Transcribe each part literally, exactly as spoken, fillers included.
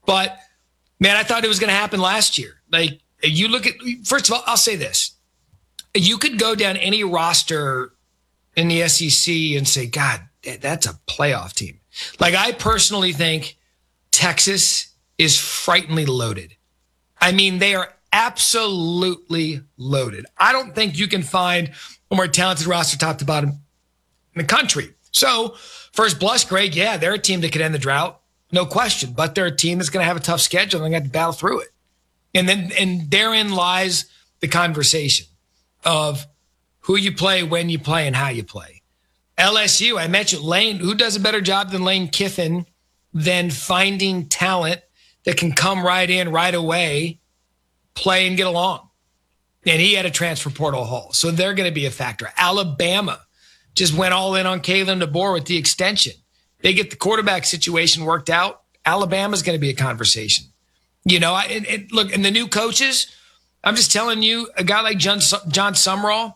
But, man, I thought it was going to happen last year. Like, you look at, first of all, I'll say this. You could go down any roster in the S E C and say, God, that's a playoff team. Like, I personally think Texas is frighteningly loaded. I mean, they are absolutely loaded. I don't think you can find a more talented roster top to bottom in the country. So, first blush, Greg, yeah, they're a team that could end the drought. No question. But they're a team that's going to have a tough schedule and they have to battle through it. And then, and therein lies the conversation of who you play, when you play, and how you play. L S U, I mentioned Lane. Who does a better job than Lane Kiffin than finding talent that can come right in right away, play, and get along? And he had a transfer portal haul. So they're going to be a factor. Alabama just went all in on Kalen DeBoer with the extension. They get the quarterback situation worked out. Alabama's going to be a conversation. You know, I, and, and look, and the new coaches, I'm just telling you, a guy like John, John Sumrall,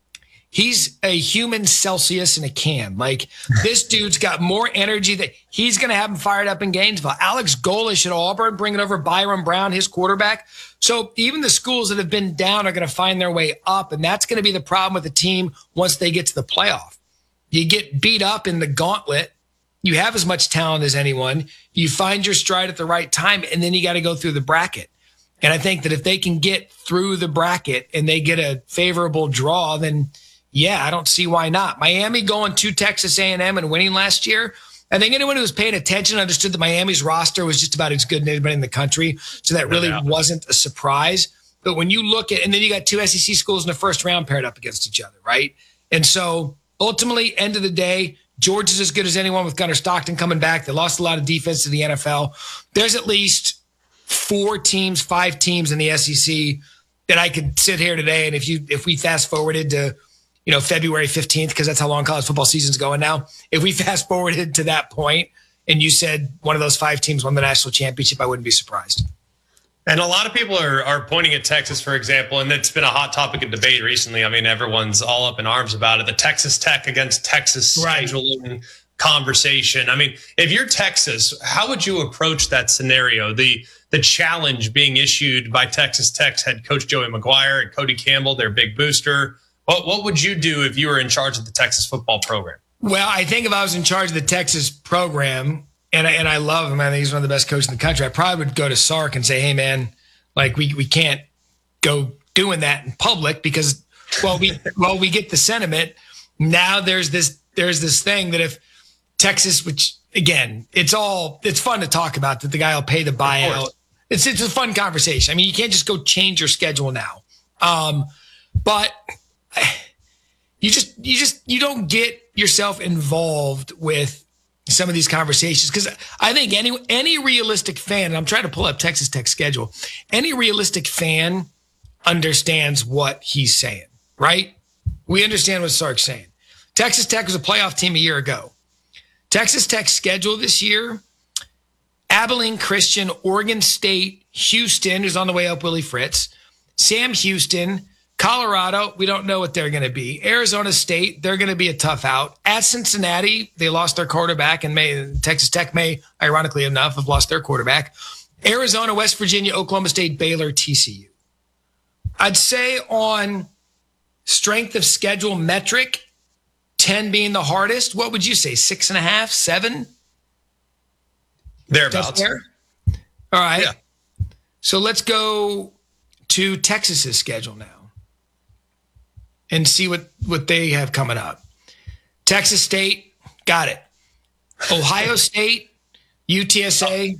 he's a human Celsius in a can. Like, this dude's got more energy that he's going to have him fired up in Gainesville. Alex Golesh at Auburn, bringing over Byron Brown, his quarterback. So even the schools that have been down are going to find their way up, and that's going to be the problem with the team once they get to the playoff. You get beat up in the gauntlet. You have as much talent as anyone. You find your stride at the right time, and then you got to go through the bracket. And I think that if they can get through the bracket and they get a favorable draw, then yeah, I don't see why not. Miami going to Texas A and M and winning last year. I think anyone who was paying attention understood that Miami's roster was just about as good as anybody in the country. So that really no wasn't a surprise. But when you look at, and then you got two S E C schools in the first round paired up against each other, right? And so ultimately, end of the day, Georgia's as good as anyone with Gunnar Stockton coming back. They lost a lot of defense to the N F L. There's at least four teams, five teams in the S E C that I could sit here today. And if you, if we fast forwarded to, you know, February fifteenth, because that's how long college football season's going now. If we fast forwarded to that point and you said one of those five teams won the national championship, I wouldn't be surprised. And a lot of people are are pointing at Texas, for example, and it's been a hot topic of debate recently. I mean, everyone's all up in arms about it. The Texas Tech against Texas right. scheduling conversation. I mean, if you're Texas, how would you approach that scenario? The the challenge being issued by Texas Tech's head coach Joey McGuire and Cody Campbell, their big booster. What what would you do if you were in charge of the Texas football program? Well, I think if I was in charge of the Texas program, and I, and I love him, I think he's one of the best coaches in the country, I probably would go to Sark and say, hey, man, like we we can't go doing that in public because, well, we well we get the sentiment. Now there's this there's this thing that if Texas, which again, it's all it's fun to talk about that the guy will pay the buyout. It's it's a fun conversation. I mean, you can't just go change your schedule now. Um, but you just you just you don't get yourself involved with some of these conversations because I think any any realistic fan, and I'm trying to pull up Texas Tech's schedule, any realistic fan understands what he's saying, right? We understand what Sark's saying. Texas Tech was a playoff team a year ago. Texas Tech's schedule this year, Abilene Christian, Oregon State, Houston, who's on the way up, Willie Fritz, Sam Houston, Colorado, we don't know what they're going to be. Arizona State, they're going to be a tough out. At Cincinnati, they lost their quarterback, and may Texas Tech may, ironically enough, have lost their quarterback. Arizona, West Virginia, Oklahoma State, Baylor, T C U. I'd say on strength of schedule metric, ten being the hardest, what would you say, six and a half, seven? Thereabouts. There? All right. Yeah. So let's go to Texas's schedule now and see what, what they have coming up. Texas State, got it. Ohio State, U T S A,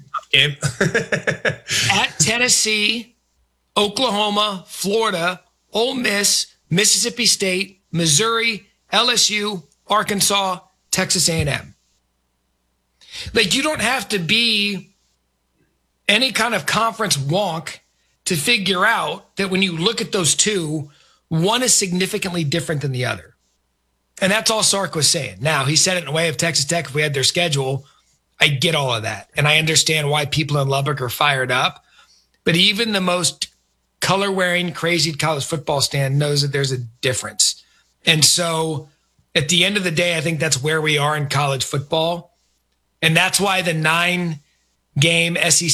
at Tennessee, Oklahoma, Florida, Ole Miss, Mississippi State, Missouri, L S U, Arkansas, Texas A and M. Like, you don't have to be any kind of conference wonk to figure out that when you look at those two, one is significantly different than the other. And that's all Sark was saying. Now, he said it in a way of Texas Tech, if we had their schedule, I get all of that. And I understand why people in Lubbock are fired up. But even the most color-wearing, crazy college football stand knows that there's a difference. And so at the end of the day, I think that's where we are in college football. And that's why the nine-game S E C